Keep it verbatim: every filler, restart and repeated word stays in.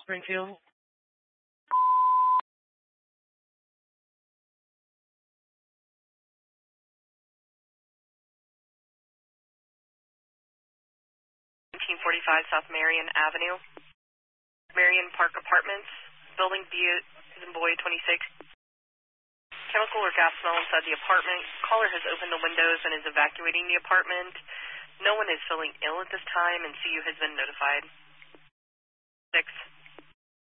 Springfield. nineteen forty-five South Marion Avenue, Marion Park Apartments, Building B, Boy twenty-six. Chemical or gas smell inside the apartment. Caller has opened the windows and is evacuating the apartment. No one is feeling ill at this time, and C U has been notified. Six.